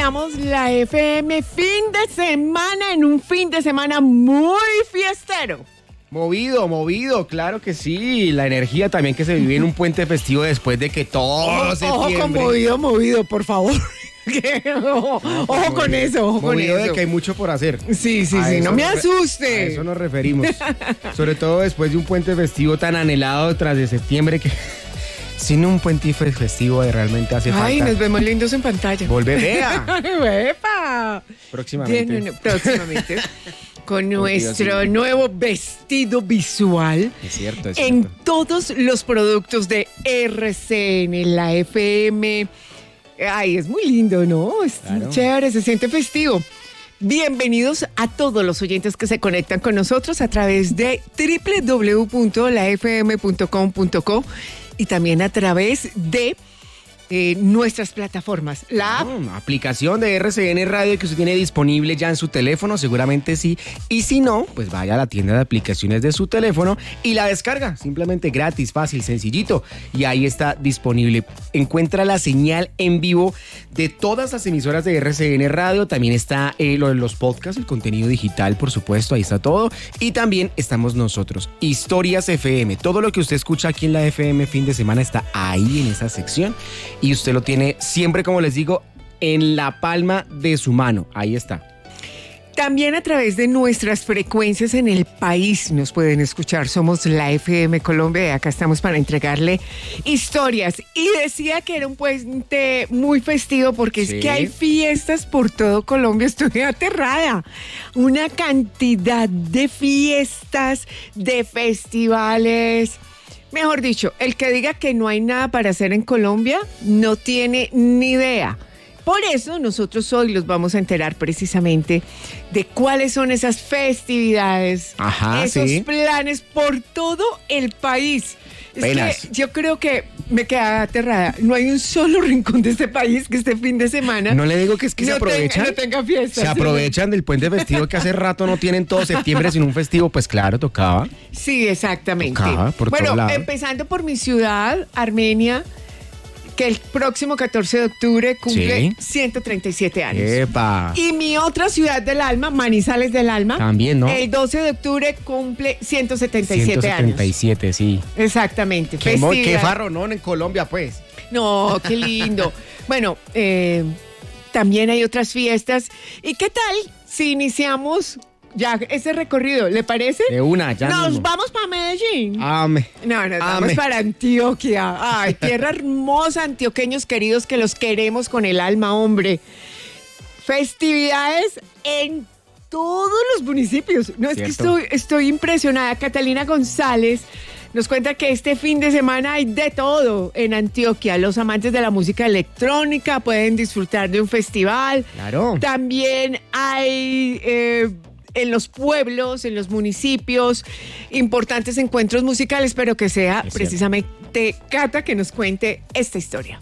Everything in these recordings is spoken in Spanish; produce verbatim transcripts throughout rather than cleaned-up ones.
iniciamos la F M fin de semana en un fin de semana muy fiestero. Movido, movido, claro que sí. La energía también que se vive en un puente festivo después de que todo Ojo, septiembre... ojo con movido, movido, por favor. ojo No, ojo movido, con eso, ojo con movido eso. de que hay mucho por hacer. Sí, sí, A sí, eso no me nos re- asuste. A eso nos referimos. Sobre todo después de un puente festivo tan anhelado tras de septiembre que... Sin un puente festivo realmente hace Ay, falta... nos vemos lindos en pantalla. Volver, vea. ¡Epa! Próximamente. Bien, no, no, próximamente. Con nuestro Dios, sí. nuevo vestido visual. Es cierto, es En cierto. todos los productos de R C N, la F M. Ay, es muy lindo, ¿no? Es Claro. chévere, se siente festivo. Bienvenidos a todos los oyentes que se conectan con nosotros a través de doble u doble u doble u punto la f m punto com punto co y también a través de eh, nuestras plataformas. La app. Mm, aplicación de R C N Radio que usted tiene disponible ya en su teléfono, seguramente sí. Y si no, pues vaya a la tienda de aplicaciones de su teléfono y la descarga. Simplemente gratis, fácil, sencillito. Y ahí está disponible. Encuentra la señal en vivo de todas las emisoras de R C N Radio. También está eh, lo de los podcasts, el contenido digital, por supuesto. Ahí está todo. Y también estamos nosotros. Historias F M. Todo lo que usted escucha aquí en la F M fin de semana está ahí en esa sección. Y usted lo tiene siempre, como les digo, en la palma de su mano. Ahí está. También a través de nuestras frecuencias en el país nos pueden escuchar. Somos la F M Colombia y acá estamos para entregarle historias. Y decía que era un puente muy festivo porque Sí. es que hay fiestas por todo Colombia. Estoy aterrada. Una cantidad de fiestas, de festivales. Mejor dicho, el que diga que no hay nada para hacer en Colombia no tiene ni idea. Por eso nosotros hoy los vamos a enterar precisamente de cuáles son esas festividades, Ajá, esos sí. planes por todo el país. Es Penas. que yo creo que me quedaba aterrada. No hay un solo rincón de este país que este fin de semana No le digo que es que se no tenga- aprovechan. no tenga fiestas. Se aprovechan del puente festivo que hace rato no tienen todo septiembre sin un festivo. Pues claro, tocaba. Sí, exactamente. Tocaba por bueno, todo lado. empezando por mi ciudad, Armenia, que el próximo catorce de octubre cumple Sí. ciento treinta y siete años. Epa. Y mi otra ciudad del alma, Manizales del Alma, También, ¿no? el doce de octubre cumple ciento setenta y siete ciento setenta y años. siete, sí. Exactamente. Qué, mo- qué festividad. farro, ¿no? En Colombia, pues. No, qué lindo. Bueno, eh, también hay otras fiestas. ¿Y qué tal si iniciamos ya ese recorrido? ¿Le parece? De una, ya Nos mismo. vamos para Medellín. Ame. No, nos vamos Ame. para Antioquia. Ay, tierra hermosa, antioqueños queridos, que los queremos con el alma, hombre. Festividades en todos los municipios. No, es que Cierto. estoy, estoy impresionada. Catalina González nos cuenta que este fin de semana hay de todo en Antioquia. Los amantes de la música electrónica pueden disfrutar de un festival. Claro. También hay eh, en los pueblos, en los municipios, importantes encuentros musicales, pero que sea Es cierto. precisamente Cata que nos cuente esta historia.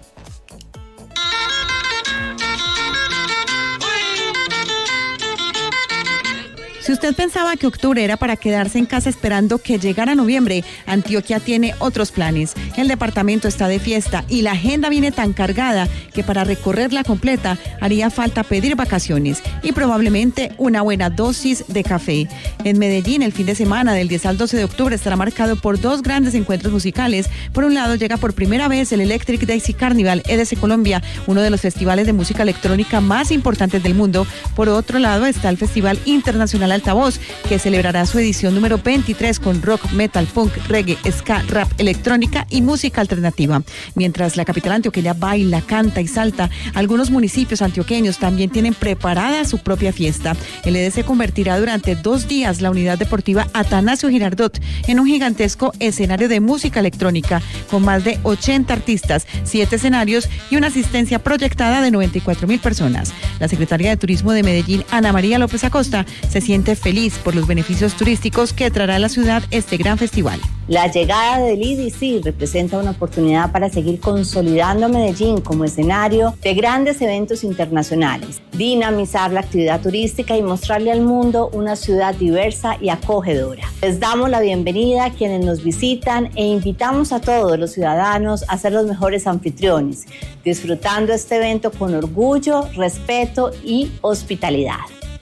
Si usted pensaba que octubre era para quedarse en casa esperando que llegara noviembre, Antioquia tiene otros planes. El departamento está de fiesta y la agenda viene tan cargada que para recorrerla completa haría falta pedir vacaciones y probablemente una buena dosis de café. En Medellín, el fin de semana del diez al doce de octubre estará marcado por dos grandes encuentros musicales. Por un lado, llega por primera vez el Electric Daisy Carnival E D C Colombia, uno de los festivales de música electrónica más importantes del mundo. Por otro lado, está el Festival Internacional Altavoz, que celebrará su edición número veintitrés con rock, metal, punk, reggae, ska, rap, electrónica y música alternativa. Mientras la capital antioqueña baila, canta y salta, algunos municipios antioqueños también tienen preparada su propia fiesta. El E D C convertirá durante dos días la unidad deportiva Atanasio Girardot en un gigantesco escenario de música electrónica con más de ochenta artistas, siete escenarios y una asistencia proyectada de noventa y cuatro mil personas. La secretaria de Turismo de Medellín, Ana María López Acosta, se siente siente feliz por los beneficios turísticos que traerá a la ciudad este gran festival. La llegada del E D C representa una oportunidad para seguir consolidando a Medellín como escenario de grandes eventos internacionales, dinamizar la actividad turística y mostrarle al mundo una ciudad diversa y acogedora. Les damos la bienvenida a quienes nos visitan e invitamos a todos los ciudadanos a ser los mejores anfitriones, disfrutando este evento con orgullo, respeto y hospitalidad.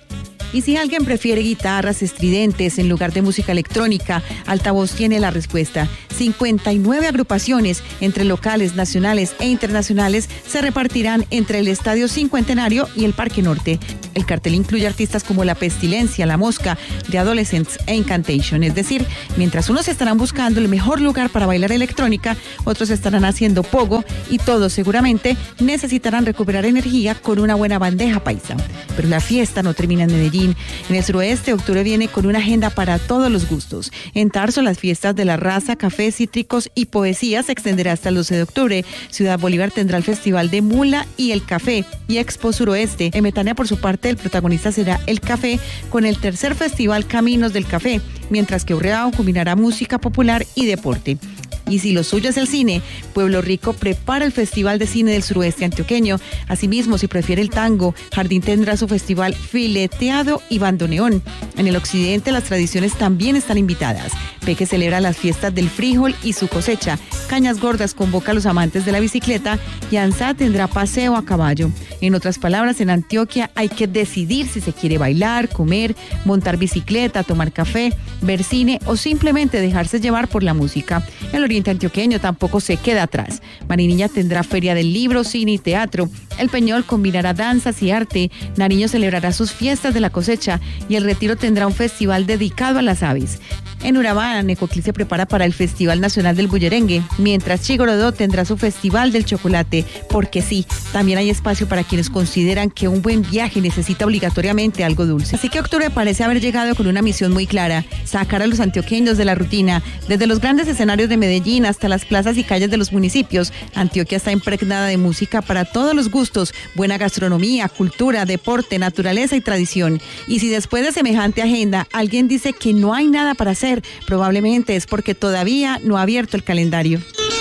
Y si alguien prefiere guitarras estridentes en lugar de música electrónica, Altavoz tiene la respuesta. cincuenta y nueve agrupaciones, entre locales, nacionales e internacionales, se repartirán entre el Estadio Cincuentenario y el Parque Norte. El cartel incluye artistas como La Pestilencia, La Mosca, The Adolescents e Incantation. Es decir, mientras unos estarán buscando el mejor lugar para bailar electrónica, otros estarán haciendo pogo y todos seguramente necesitarán recuperar energía con una buena bandeja paisa. Pero la fiesta no termina en Medellín. En el suroeste, octubre viene con una agenda para todos los gustos. En Tarso, las fiestas de la raza, cafés, cítricos y poesía se extenderá hasta el doce de octubre. Ciudad Bolívar tendrá el Festival de Mula y el Café y Expo Suroeste. En Betania, por su parte, el protagonista será el café con el tercer Festival Caminos del Café, mientras que Urreao combinará música popular y deporte. Y si lo suyo es el cine, Pueblo Rico prepara el Festival de Cine del Suroeste Antioqueño. Asimismo, si prefiere el tango, Jardín tendrá su festival Fileteado y Bandoneón. En el occidente, las tradiciones también están invitadas. Peque celebra las fiestas del frijol y su cosecha. Cañas Gordas convoca a los amantes de la bicicleta y Ansá tendrá paseo a caballo. En otras palabras, en Antioquia hay que decidir si se quiere bailar, comer, montar bicicleta, tomar café, ver cine o simplemente dejarse llevar por la música. El oriente antioqueño tampoco se queda atrás. Marinilla tendrá feria del libro, cine y teatro. El Peñol combinará danzas y arte. Nariño celebrará sus fiestas de la cosecha y el Retiro tendrá un festival dedicado a las aves. En Urabá, Necoclí se prepara para el Festival Nacional del Bullerengue, mientras Chigorodó tendrá su Festival del Chocolate, porque sí, también hay espacio para quienes consideran que un buen viaje necesita obligatoriamente algo dulce. Así que octubre parece haber llegado con una misión muy clara: sacar a los antioqueños de la rutina. Desde los grandes escenarios de Medellín hasta las plazas y calles de los municipios, Antioquia está impregnada de música para todos los gustos, buena gastronomía, cultura, deporte, naturaleza y tradición. Y si después de semejante agenda alguien dice que no hay nada para hacer, probablemente es porque todavía no ha abierto el calendario.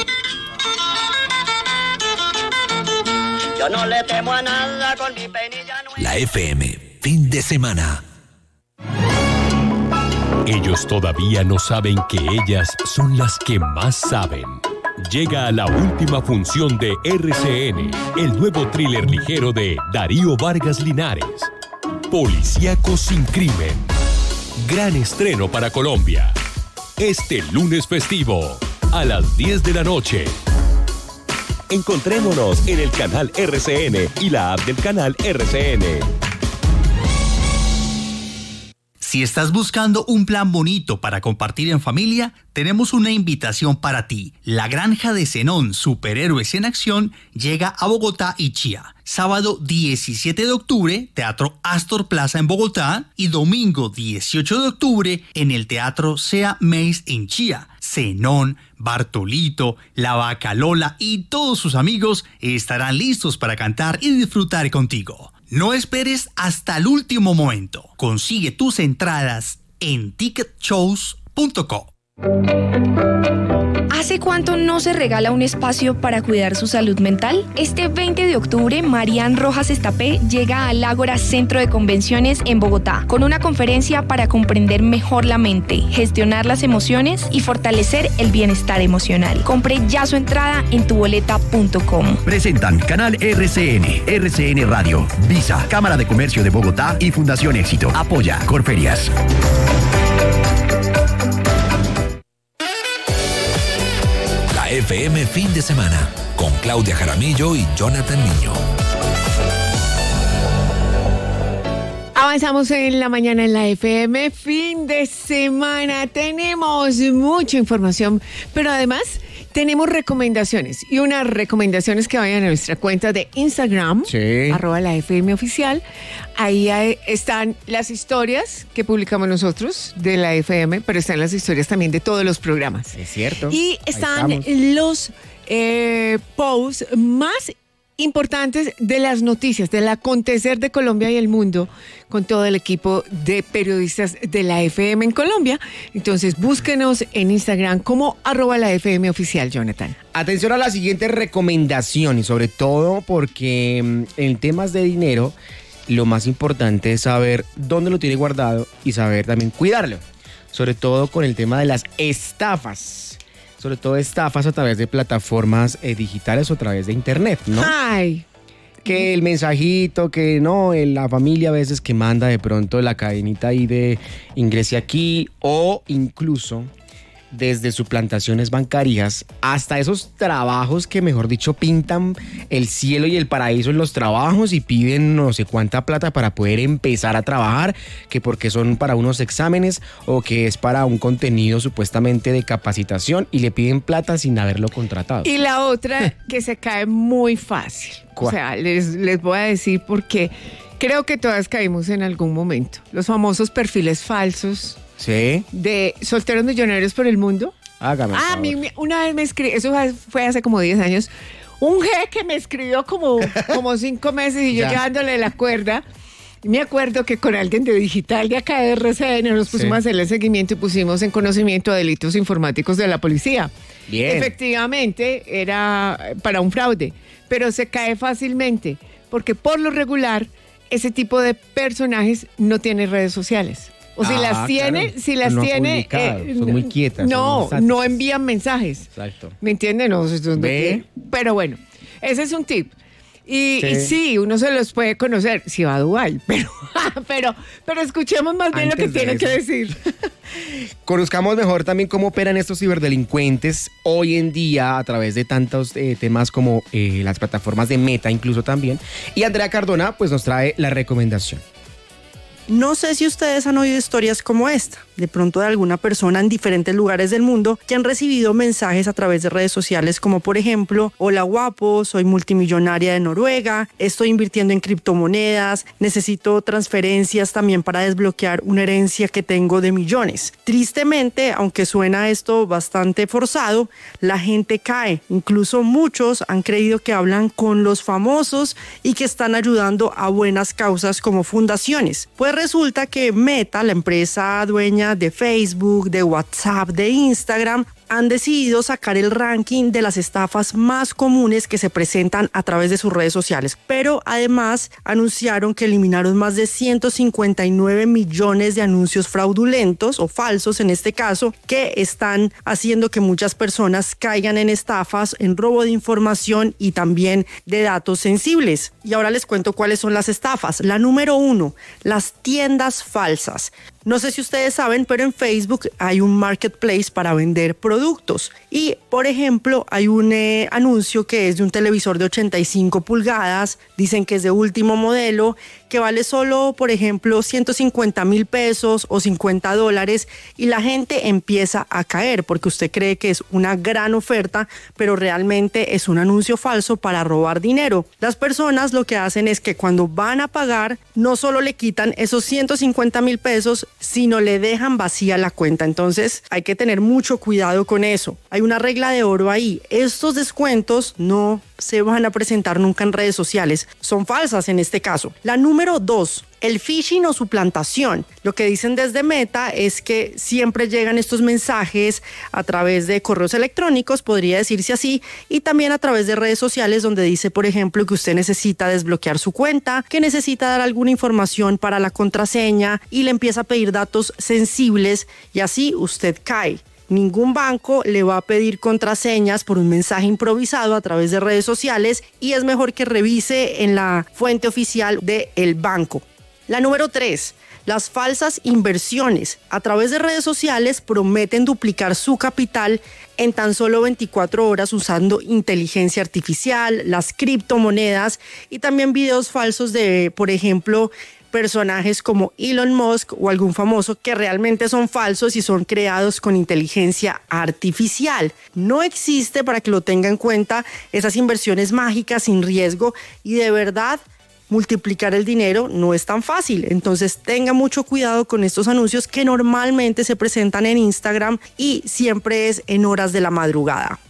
Yo no le temo a nada con mi penilla. No... La F M, fin de semana. Ellos todavía no saben que ellas son las que más saben. Llega a la última función de R C N, el nuevo thriller ligero de Darío Vargas Linares. Policíaco sin crimen. Gran estreno para Colombia. Este lunes festivo, a las diez de la noche. Encontrémonos en el canal R C N y la app del canal R C N. Si estás buscando un plan bonito para compartir en familia, tenemos una invitación para ti. La Granja de Zenón, Superhéroes en Acción, llega a Bogotá y Chía. Sábado diecisiete de octubre, Teatro Astor Plaza en Bogotá, y domingo dieciocho de octubre en el Teatro Sea Mace en Chía. Zenón, Bartolito, La Vaca Lola y todos sus amigos estarán listos para cantar y disfrutar contigo. No esperes hasta el último momento. Consigue tus entradas en ticket shows punto co. ¿Hace cuánto no se regala un espacio para cuidar su salud mental? Este veinte de octubre, Marian Rojas Estapé llega al Ágora Centro de Convenciones en Bogotá con una conferencia para comprender mejor la mente, gestionar las emociones y fortalecer el bienestar emocional. Compre ya su entrada en tu boleta punto com. Presentan Canal R C N, R C N Radio, Visa, Cámara de Comercio de Bogotá y Fundación Éxito. Apoya Corferias. F M fin de semana con Claudia Jaramillo y Jonathan Niño. Avanzamos en la mañana en la F M, fin de semana. Tenemos mucha información, pero además tenemos recomendaciones. Y unas recomendaciones que vayan a nuestra cuenta de Instagram, sí. arroba la F M oficial. Ahí hay, están las historias que publicamos nosotros de la F M, pero están las historias también de todos los programas. Es cierto. Y están los eh, posts más importantes de las noticias, del acontecer de Colombia y el mundo, con todo el equipo de periodistas de la F M en Colombia. Entonces, búsquenos en Instagram como arroba la F M oficial, Jonathan. Atención a la siguiente recomendación, y sobre todo porque en temas de dinero, lo más importante es saber dónde lo tiene guardado y saber también cuidarlo. Sobre todo con el tema de las estafas. Sobre todo estafas a través de plataformas eh, digitales o a través de internet, ¿no? Ay. Que el mensajito, que no, la familia a veces que manda de pronto la cadenita ahí de ingrese aquí, o incluso desde suplantaciones bancarias hasta esos trabajos que, mejor dicho, pintan el cielo y el paraíso en los trabajos y piden no sé cuánta plata para poder empezar a trabajar, que porque son para unos exámenes o que es para un contenido supuestamente de capacitación y le piden plata sin haberlo contratado. Y la otra que se cae muy fácil. ¿Cuál? O sea, les, les voy a decir porque creo que todas caímos en algún momento. Los famosos perfiles falsos. Sí. De solteros millonarios por el mundo. Hágame. Ah, a mí una vez me escribió, eso fue hace como diez años, un jeque me escribió como, como cinco meses y yo ya. llevándole la cuerda. Me acuerdo que con alguien de digital de acá de R C N nos pusimos sí. a hacerle seguimiento y pusimos en conocimiento de delitos informáticos de la policía. Bien. Efectivamente, era para un fraude, pero se cae fácilmente porque por lo regular ese tipo de personajes no tiene redes sociales. O si ah, las tiene, claro. si las no tiene... Eh, son muy quietas. No, no envían mensajes. Exacto. ¿Me entienden? No, ¿Ve? Pero bueno, ese es un tip. Y sí. y sí, uno se los puede conocer si va a Dubái, pero, pero, pero escuchemos más bien Antes lo que tienen eso. que decir. Conozcamos mejor también cómo operan estos ciberdelincuentes hoy en día a través de tantos eh, temas como eh, las plataformas de Meta incluso también. Y Andrea Cardona pues nos trae la recomendación. No sé si ustedes han oído historias como esta, de pronto de alguna persona en diferentes lugares del mundo que han recibido mensajes a través de redes sociales como por ejemplo, hola guapo, soy multimillonaria de Noruega, estoy invirtiendo en criptomonedas, necesito transferencias también para desbloquear una herencia que tengo de millones. Tristemente, aunque suena esto bastante forzado, la gente cae. Incluso muchos han creído que hablan con los famosos y que están ayudando a buenas causas como fundaciones. Pues resulta que Meta, la empresa dueña de Facebook, de WhatsApp, de Instagram, han decidido sacar el ranking de las estafas más comunes que se presentan a través de sus redes sociales. Pero además anunciaron que eliminaron más de ciento cincuenta y nueve millones de anuncios fraudulentos o falsos en este caso, que están haciendo que muchas personas caigan en estafas, en robo de información y también de datos sensibles. Y ahora les cuento cuáles son las estafas. La número uno, las tiendas falsas. No sé si ustedes saben, pero en Facebook hay un marketplace para vender productos. Y, por ejemplo, hay un eh, anuncio que es de un televisor de ochenta y cinco pulgadas, dicen que es de último modelo, que vale solo, por ejemplo, ciento cincuenta mil pesos o cincuenta dólares y la gente empieza a caer porque usted cree que es una gran oferta, pero realmente es un anuncio falso para robar dinero. Las personas lo que hacen es que cuando van a pagar, no solo le quitan esos ciento cincuenta mil pesos, sino le dejan vacía la cuenta. Entonces hay que tener mucho cuidado con eso. Hay una regla de oro ahí. Estos descuentos no se van a presentar nunca en redes sociales. Son falsas en este caso. La número dos, el phishing o suplantación. Lo que dicen desde Meta es que siempre llegan estos mensajes a través de correos electrónicos, podría decirse así, y también a través de redes sociales donde dice, por ejemplo, que usted necesita desbloquear su cuenta, que necesita dar alguna información para la contraseña y le empieza a pedir datos sensibles y así usted cae. Ningún banco le va a pedir contraseñas por un mensaje improvisado a través de redes sociales y es mejor que revise en la fuente oficial del banco. La número tres, las falsas inversiones. A través de redes sociales prometen duplicar su capital en tan solo veinticuatro horas usando inteligencia artificial, las criptomonedas y también videos falsos de, por ejemplo, personajes como Elon Musk o algún famoso que realmente son falsos y son creados con inteligencia artificial. No existe, para que lo tenga en cuenta, esas inversiones mágicas sin riesgo y de verdad multiplicar el dinero no es tan fácil. Entonces tenga mucho cuidado con estos anuncios que normalmente se presentan en Instagram y siempre es en horas de la madrugada.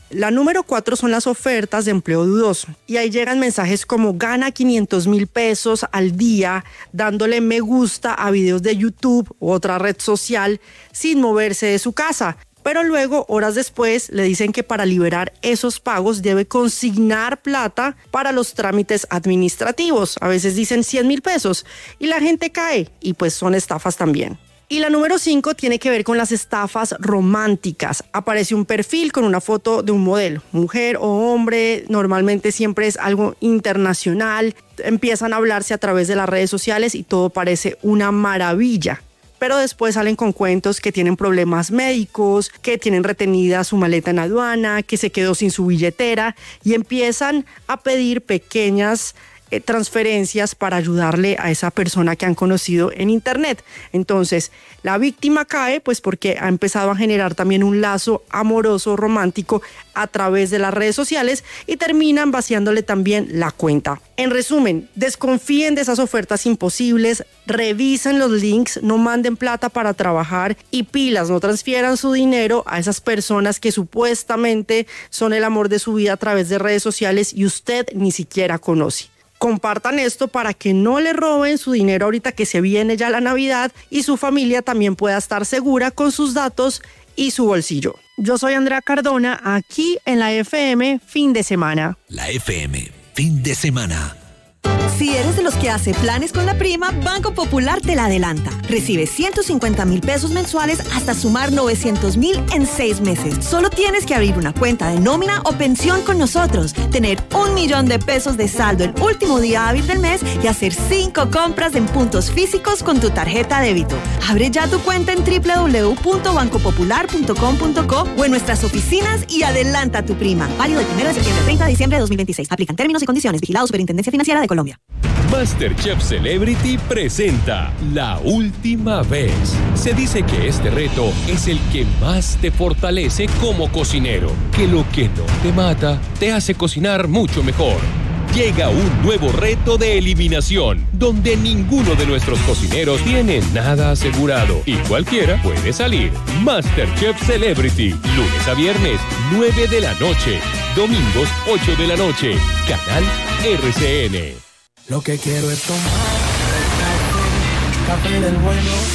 La número cuatro son las ofertas de empleo dudoso. Y ahí llegan mensajes como gana quinientos mil pesos al día dándole me gusta a videos de YouTube u otra red social sin moverse de su casa. Pero luego, horas después, le dicen que para liberar esos pagos debe consignar plata para los trámites administrativos. A veces dicen cien mil pesos y la gente cae y pues son estafas también. Y la número cinco tiene que ver con las estafas románticas. Aparece un perfil con una foto de un modelo, mujer o hombre, normalmente siempre es algo internacional. Empiezan a hablarse a través de las redes sociales y todo parece una maravilla. Pero después salen con cuentos que tienen problemas médicos, que tienen retenida su maleta en aduana, que se quedó sin su billetera y empiezan a pedir pequeñas eh, transferencias para ayudarle a esa persona que han conocido en internet. Entonces, la víctima cae pues porque ha empezado a generar también un lazo amoroso, romántico a través de las redes sociales y terminan vaciándole también la cuenta. En resumen, desconfíen de esas ofertas imposibles, revisen los links, no manden plata para trabajar y pilas, no transfieran su dinero a esas personas que supuestamente son el amor de su vida a través de redes sociales y usted ni siquiera conoce. Compartan esto para que no le roben su dinero ahorita que se viene ya la Navidad y su familia también pueda estar segura con sus datos y su bolsillo. Yo soy Andrea Cardona, aquí en la F M Fin de Semana. La F M Fin de Semana. Si eres de los que hace planes con la prima, Banco Popular te la adelanta. Recibe ciento cincuenta mil pesos mensuales hasta sumar novecientos mil en seis meses. Solo tienes que abrir una cuenta de nómina o pensión con nosotros, tener un millón de pesos de saldo el último día hábil del mes y hacer cinco compras en puntos físicos con tu tarjeta débito. Abre ya tu cuenta en doble u doble u doble u punto banco popular punto com punto co o en nuestras oficinas y adelanta tu prima. Válido del primero de septiembre al treinta de diciembre de dos mil veintiséis. Aplican términos y condiciones. Vigilado Superintendencia Financiera de Colombia. MasterChef Celebrity presenta La Última Vez. Se dice que este reto es el que más te fortalece como cocinero, que lo que no te mata te hace cocinar mucho mejor. Llega un nuevo reto de eliminación, donde ninguno de nuestros cocineros tiene nada asegurado y cualquiera puede salir. MasterChef Celebrity, lunes a viernes, nueve de la noche, domingos, ocho de la noche, canal R C N. Lo que quiero es tomar café, café del bueno.